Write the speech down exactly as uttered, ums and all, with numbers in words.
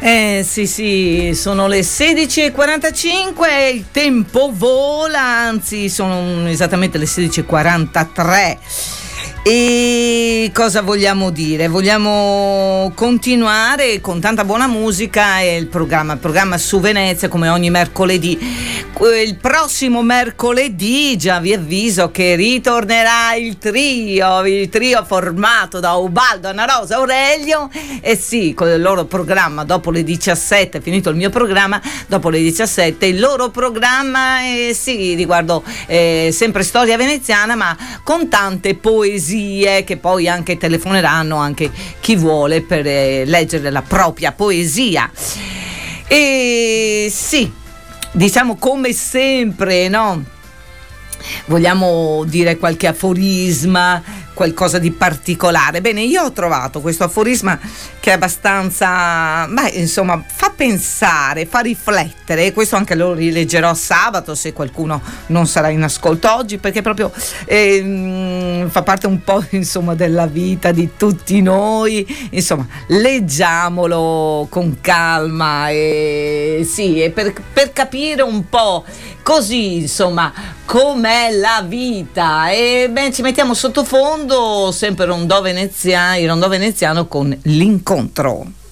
Eh sì sì, sono le sedici e quarantacinque, il tempo vola, anzi sono esattamente le sedici e quarantatré. E cosa vogliamo dire? Vogliamo continuare con tanta buona musica e il programma, il programma su Venezia come ogni mercoledì. Il prossimo mercoledì già vi avviso che ritornerà il trio, il trio formato da Ubaldo, Anna Rosa, Aurelio, e sì, con il loro programma dopo le diciassette, finito il mio programma, dopo le diciassette il loro programma, eh, sì, riguardo eh, sempre storia veneziana, ma con tante poesie che poi anche telefoneranno anche chi vuole per eh, leggere la propria poesia. E sì, diciamo come sempre, no? Vogliamo dire qualche aforisma, qualcosa di particolare. Bene, io ho trovato questo aforisma che è abbastanza, beh, insomma, fa pensare, fa riflettere. Questo anche lo rileggerò sabato se qualcuno non sarà in ascolto oggi, perché proprio eh, fa parte un po', insomma, della vita di tutti noi. Insomma, leggiamolo con calma e sì, e per, per capire un po' così, insomma, com'è la vita. E beh, ci mettiamo sottofondo sempre rondò veneziano, il rondò veneziano con l'incontro.